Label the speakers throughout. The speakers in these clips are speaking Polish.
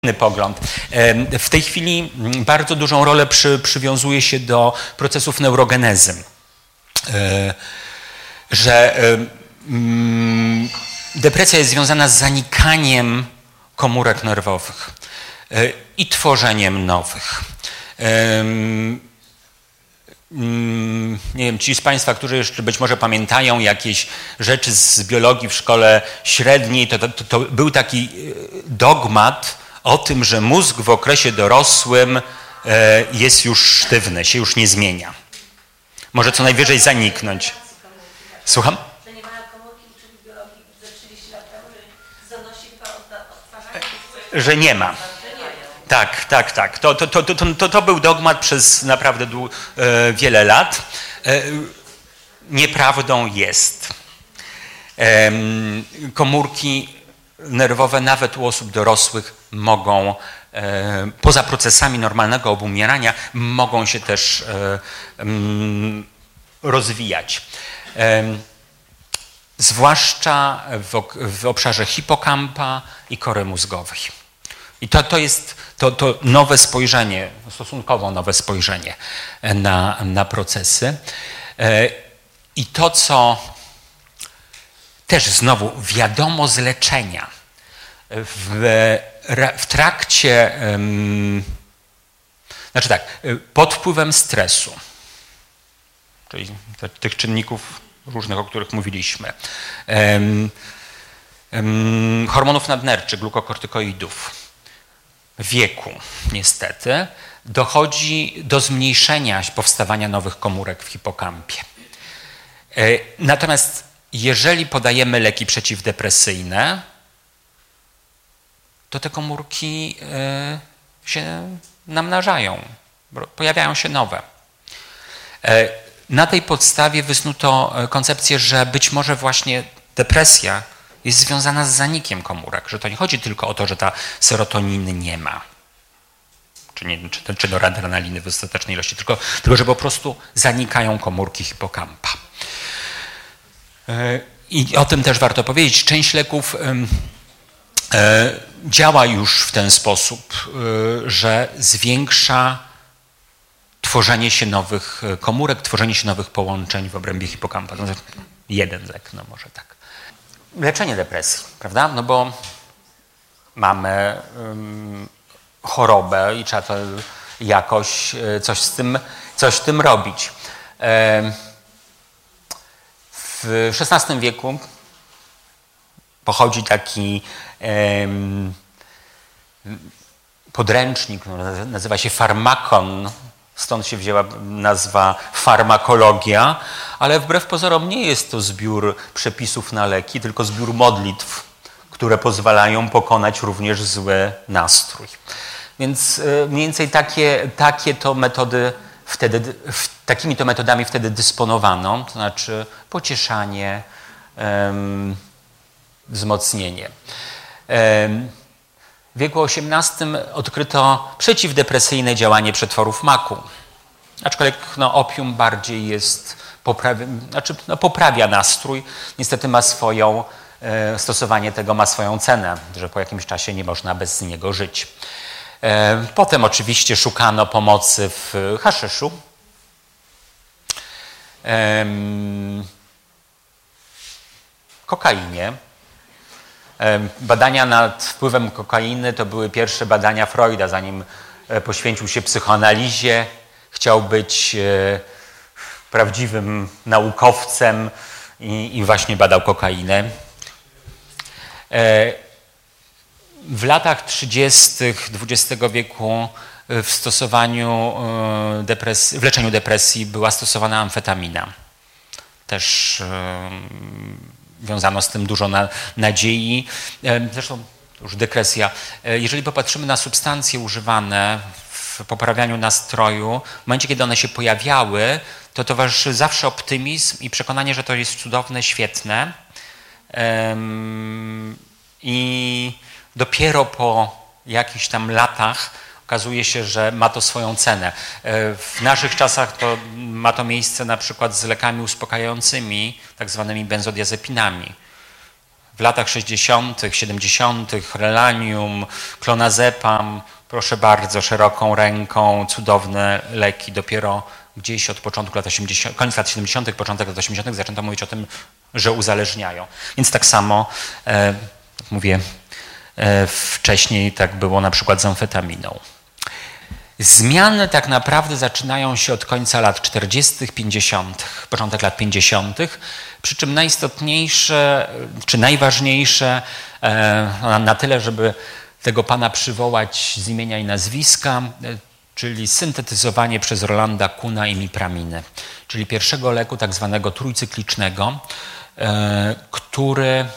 Speaker 1: inny pogląd. W tej chwili bardzo dużą rolę przywiązuje się do procesów neurogenezy. Że depresja jest związana z zanikaniem komórek nerwowych i tworzeniem nowych. Nie wiem, ci z Państwa, którzy jeszcze być może pamiętają jakieś rzeczy z biologii w szkole średniej, to był taki dogmat o tym, że mózg w okresie dorosłym jest już sztywny, się już nie zmienia. Może co najwyżej zaniknąć. Słucham?
Speaker 2: Że nie mają komórki uczyli biologii ze 30 lat temu, że zanosi tylko odtwarzanie?
Speaker 1: Że nie ma. Tak. To był dogmat przez naprawdę wiele lat. Nieprawdą jest. Komórki nerwowe nawet u osób dorosłych mogą, poza procesami normalnego obumierania, mogą się też rozwijać. Zwłaszcza w obszarze hipokampa i kory mózgowej. I to jest to nowe spojrzenie, stosunkowo nowe spojrzenie na procesy. I to, co też znowu wiadomo z leczenia, w trakcie, znaczy tak, pod wpływem stresu, czyli tych czynników różnych, o których mówiliśmy, hormonów nadnerczych, glukokortykoidów, wieku niestety, dochodzi do zmniejszenia powstawania nowych komórek w hipokampie. Natomiast jeżeli podajemy leki przeciwdepresyjne, to te komórki się namnażają, pojawiają się nowe. Na tej podstawie wysnuto koncepcję, że być może właśnie depresja jest związana z zanikiem komórek, że to nie chodzi tylko o to, że ta serotoniny nie ma, czy noradrenaliny w dostatecznej ilości, tylko że po prostu zanikają komórki hipokampa. I o tym też warto powiedzieć. Część leków działa już w ten sposób, że zwiększa tworzenie się nowych komórek, tworzenie się nowych połączeń w obrębie hipokampa. To znaczy jeden lek, no może tak. Leczenie depresji, prawda? No bo mamy chorobę i trzeba to jakoś coś z tym robić. W XVI wieku pochodzi taki podręcznik, nazywa się Farmakon, stąd się wzięła nazwa farmakologia, ale wbrew pozorom nie jest to zbiór przepisów na leki, tylko zbiór modlitw, które pozwalają pokonać również zły nastrój. Więc mniej więcej takie to metody wtedy, takimi to metodami wtedy dysponowano, to znaczy pocieszanie, wzmocnienie. W wieku XVIII odkryto przeciwdepresyjne działanie przetworów maku. Aczkolwiek opium bardziej jest, poprawia nastrój. Niestety stosowanie tego ma swoją cenę, że po jakimś czasie nie można bez niego żyć. Potem oczywiście szukano pomocy w haszyszu. Kokainie. Badania nad wpływem kokainy to były pierwsze badania Freuda, zanim poświęcił się psychoanalizie. Chciał być prawdziwym naukowcem i właśnie badał kokainę. W latach 30. XX wieku w leczeniu depresji była stosowana amfetamina. Też wiązano z tym dużo nadziei. Zresztą już dygresja. Jeżeli popatrzymy na substancje używane w poprawianiu nastroju, w momencie, kiedy one się pojawiały, to towarzyszy zawsze optymizm i przekonanie, że to jest cudowne, świetne. I dopiero po jakichś tam latach okazuje się, że ma to swoją cenę. W naszych czasach to ma to miejsce na przykład z lekami uspokajającymi, tak zwanymi benzodiazepinami. w latach 60., 70. relanium, klonazepam, proszę bardzo, szeroką ręką, cudowne leki. Dopiero gdzieś od początku lat 80., koniec lat 70., początek lat 80. zaczęto mówić o tym, że uzależniają. Więc tak samo, mówię, wcześniej tak było na przykład z amfetaminą. Zmiany tak naprawdę zaczynają się od końca lat 40., 50., początek lat 50., przy czym najistotniejsze czy najważniejsze na tyle, żeby tego pana przywołać z imienia i nazwiska, czyli syntetyzowanie przez Rolanda Kuhna imipraminy, czyli pierwszego leku tak zwanego trójcyklicznego, który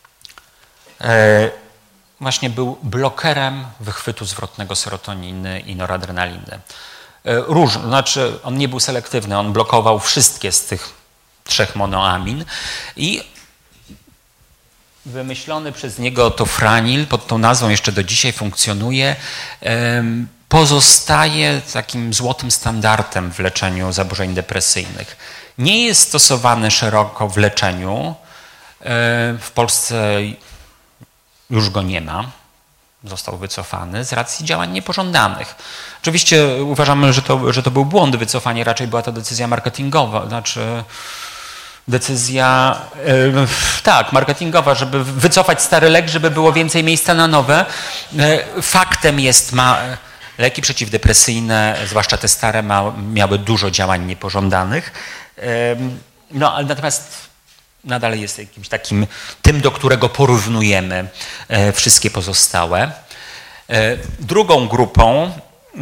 Speaker 1: właśnie był blokerem wychwytu zwrotnego serotoniny i noradrenaliny. Znaczy on nie był selektywny, on blokował wszystkie z tych 3 monoamin i wymyślony przez niego tofranil, pod tą nazwą jeszcze do dzisiaj funkcjonuje, pozostaje takim złotym standardem w leczeniu zaburzeń depresyjnych. Nie jest stosowany szeroko w leczeniu. W Polsce już go nie ma. Został wycofany z racji działań niepożądanych. Oczywiście uważamy, że to był błąd. Wycofanie raczej była to decyzja marketingowa. Znaczy decyzja marketingowa, żeby wycofać stary lek, żeby było więcej miejsca na nowe. Faktem jest, leki przeciwdepresyjne, zwłaszcza te stare, miały dużo działań niepożądanych. Ale natomiast nadal jest jakimś takim tym, do którego porównujemy wszystkie pozostałe. Drugą grupą,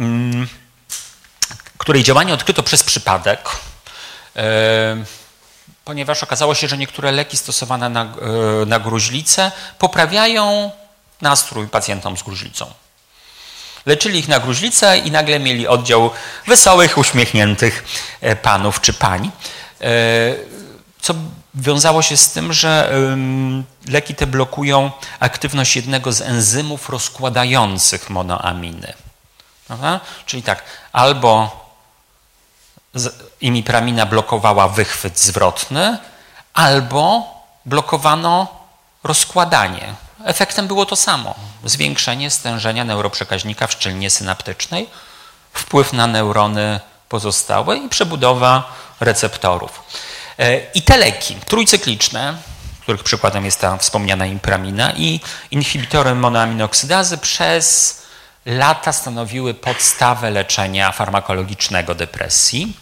Speaker 1: której działanie odkryto przez przypadek, ponieważ okazało się, że niektóre leki stosowane na gruźlicę poprawiają nastrój pacjentom z gruźlicą. Leczyli ich na gruźlicę i nagle mieli oddział wesołych, uśmiechniętych panów czy pań, co wiązało się z tym, że leki te blokują aktywność jednego z enzymów rozkładających monoaminy. Prawda? Czyli tak, albo imipramina blokowała wychwyt zwrotny, albo blokowano rozkładanie. Efektem było to samo. Zwiększenie stężenia neuroprzekaźnika w szczelinie synaptycznej, wpływ na neurony pozostałe i przebudowa receptorów. I te leki trójcykliczne, których przykładem jest ta wspomniana imipramina, i inhibitory monoaminoksydazy przez lata stanowiły podstawę leczenia farmakologicznego depresji.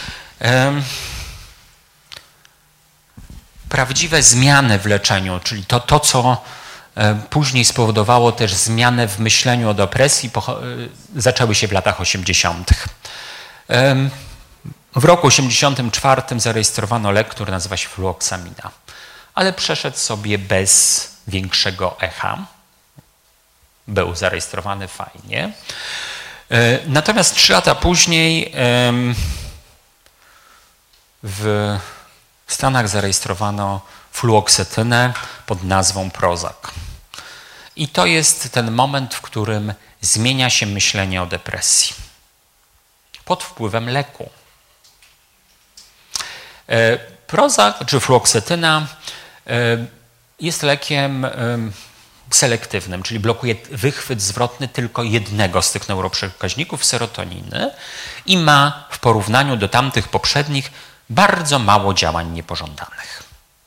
Speaker 1: Prawdziwe zmiany w leczeniu, czyli to co później spowodowało też zmianę w myśleniu o depresji, zaczęły się w latach 80. W roku 1984 zarejestrowano lek, który nazywa się fluoksamina, ale przeszedł sobie bez większego echa. Był zarejestrowany fajnie. Natomiast 3 lata później w Stanach zarejestrowano fluoksetynę pod nazwą Prozac. I to jest ten moment, w którym zmienia się myślenie o depresji. Pod wpływem leku. Prozac, czy fluoksetyna, jest lekiem selektywnym, czyli blokuje wychwyt zwrotny tylko jednego z tych neuroprzekaźników, serotoniny, i ma w porównaniu do tamtych poprzednich bardzo mało działań niepożądanych.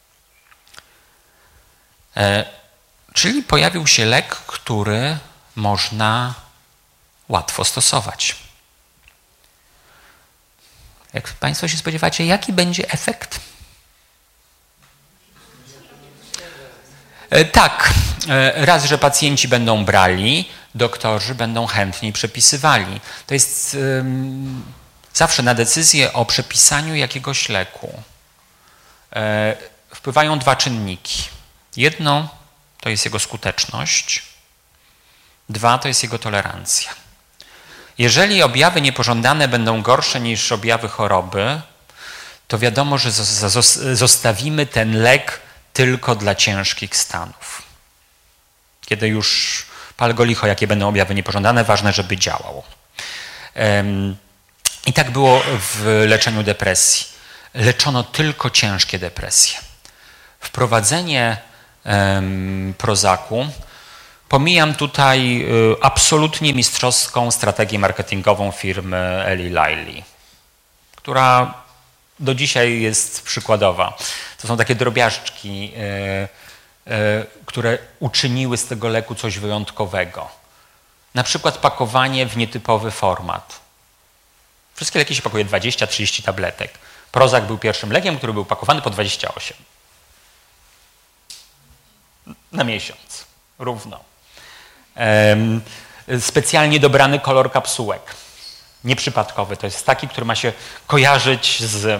Speaker 1: Czyli pojawił się lek, który można łatwo stosować. Jak Państwo się spodziewacie, jaki będzie efekt? Tak, raz, że pacjenci będą brali, doktorzy będą chętniej przepisywali. To jest zawsze na decyzję o przepisaniu jakiegoś leku wpływają 2 czynniki. Jedno to jest jego skuteczność, 2 to jest jego tolerancja. Jeżeli objawy niepożądane będą gorsze niż objawy choroby, to wiadomo, że zostawimy ten lek tylko dla ciężkich stanów. Kiedy już pal go licho, jakie będą objawy niepożądane, ważne, żeby działał. I tak było w leczeniu depresji. Leczono tylko ciężkie depresje. Wprowadzenie Prozacu. Pomijam tutaj absolutnie mistrzowską strategię marketingową firmy Eli Lilly, która do dzisiaj jest przykładowa. To są takie drobiażdżki, które uczyniły z tego leku coś wyjątkowego. Na przykład pakowanie w nietypowy format. Wszystkie leki się pakuje 20-30 tabletek. Prozac był pierwszym lekiem, który był pakowany po 28. Na miesiąc. Równo. Specjalnie dobrany kolor kapsułek. Nieprzypadkowy. To jest taki, który ma się kojarzyć z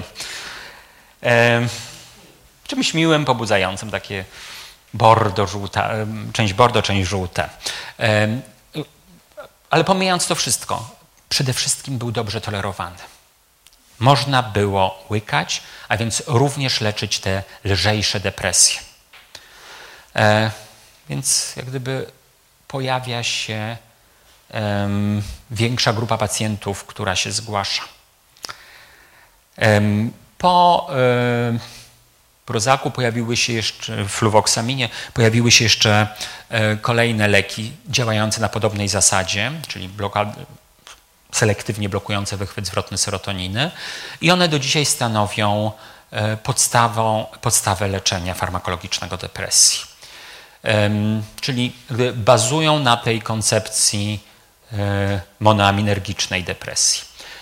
Speaker 1: czymś miłym, pobudzającym. Takie bordo, żółte, część bordo, część żółte. Ale pomijając to wszystko, przede wszystkim był dobrze tolerowany. Można było łykać, a więc również leczyć te lżejsze depresje. Więc jak gdyby pojawia się większa grupa pacjentów, która się zgłasza. Po Prozacu pojawiły się jeszcze, fluvoxaminie, pojawiły się jeszcze kolejne leki działające na podobnej zasadzie, czyli selektywnie blokujące wychwyt zwrotny serotoniny i one do dzisiaj stanowią podstawę leczenia farmakologicznego depresji. Czyli bazują na tej koncepcji monoaminergicznej depresji.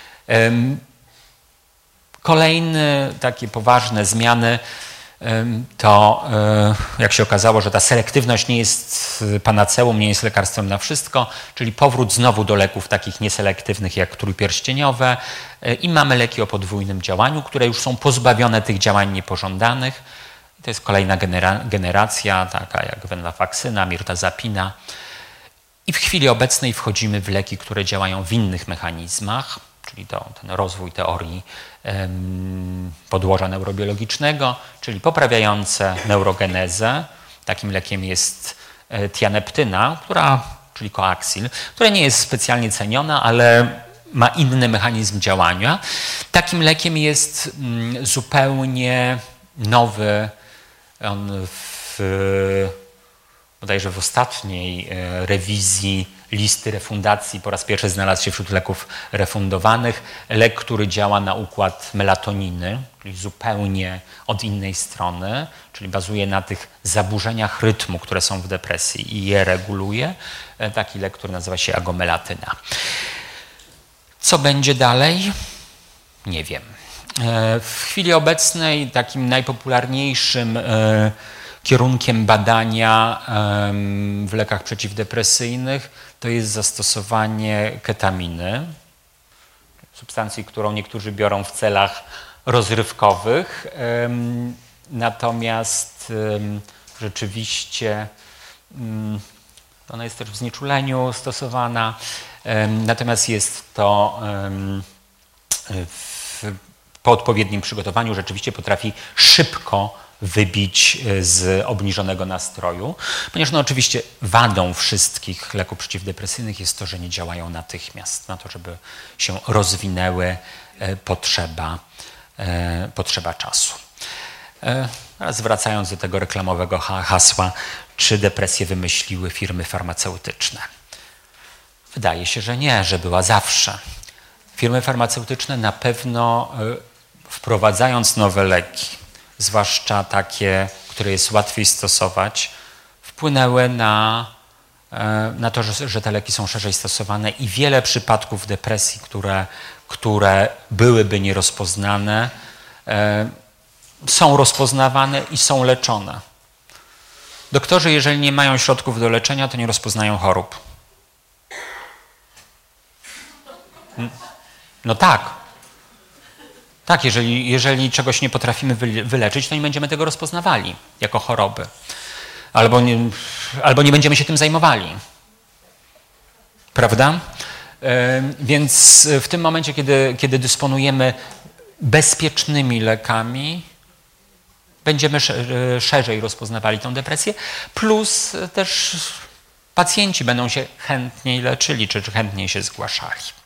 Speaker 1: Kolejne takie poważne zmiany to, jak się okazało, że ta selektywność nie jest panaceum, nie jest lekarstwem na wszystko, czyli powrót znowu do leków takich nieselektywnych jak trójpierścieniowe i mamy leki o podwójnym działaniu, które już są pozbawione tych działań niepożądanych. To jest kolejna generacja, taka jak venlafaxyna, mirtazapina. I w chwili obecnej wchodzimy w leki, które działają w innych mechanizmach, czyli ten rozwój teorii podłoża neurobiologicznego, czyli poprawiające neurogenezę. Takim lekiem jest tianeptyna, czyli koaxil, która nie jest specjalnie ceniona, ale ma inny mechanizm działania. Takim lekiem jest zupełnie nowy, on bodajże w ostatniej rewizji listy refundacji po raz pierwszy znalazł się wśród leków refundowanych. Lek, który działa na układ melatoniny, czyli zupełnie od innej strony, czyli bazuje na tych zaburzeniach rytmu, które są w depresji i je reguluje. Taki lek, który nazywa się agomelatyna. Co będzie dalej? Nie wiem. W chwili obecnej takim najpopularniejszym kierunkiem badania w lekach przeciwdepresyjnych to jest zastosowanie ketaminy, substancji, którą niektórzy biorą w celach rozrywkowych. Natomiast rzeczywiście ona jest też w znieczuleniu stosowana. Natomiast jest to po odpowiednim przygotowaniu rzeczywiście potrafi szybko wybić z obniżonego nastroju, ponieważ oczywiście wadą wszystkich leków przeciwdepresyjnych jest to, że nie działają natychmiast. Na to, żeby się rozwinęły, potrzeba czasu. Teraz wracając do tego reklamowego hasła, czy depresję wymyśliły firmy farmaceutyczne? Wydaje się, że nie, że była zawsze. Firmy farmaceutyczne na pewno wprowadzając nowe leki, zwłaszcza takie, które jest łatwiej stosować, wpłynęły na to, że te leki są szerzej stosowane i wiele przypadków depresji, które byłyby nierozpoznane, są rozpoznawane i są leczone. Doktorzy, jeżeli nie mają środków do leczenia, to nie rozpoznają chorób. No tak. Tak, jeżeli czegoś nie potrafimy wyleczyć, to nie będziemy tego rozpoznawali jako choroby. Albo nie będziemy się tym zajmowali. Prawda? Więc w tym momencie, kiedy dysponujemy bezpiecznymi lekami, będziemy szerzej rozpoznawali tę depresję, plus też pacjenci będą się chętniej leczyli, czy chętniej się zgłaszali.